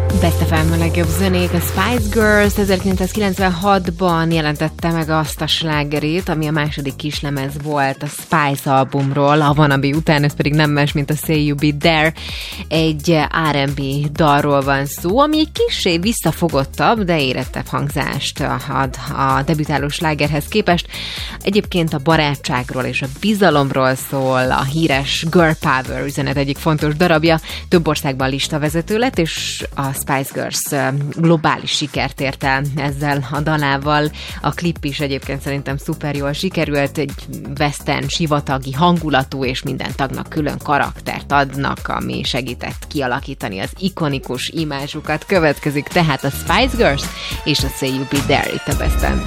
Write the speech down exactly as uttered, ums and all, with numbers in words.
Best ef em, a legjobb zenék, a Spice Girls ezerkilencszázkilencvenhatban jelentette meg azt a slágerét, ami a második kislemez volt a Spice albumról, a Wanna Be után, ez pedig nem más, mint a Say You Be There. Egy er end bé dalról van szó, ami egy kissé visszafogottabb, de érettebb hangzást ad a debütáló slágerhez képest. Egyébként a barátságról és a bizalomról szól, a híres Girl Power üzenet egyik fontos darabja, több országban listavezető lett, és a Spice Girls globális sikert ért el ezzel a dalával. A klip is egyébként szerintem szuper jól sikerült, egy western, sivatagi hangulatú, és minden tagnak külön karaktert adnak, ami segített kialakítani az ikonikus imázsukat. Következik tehát a Spice Girls és a Say You Be There itt a Besten.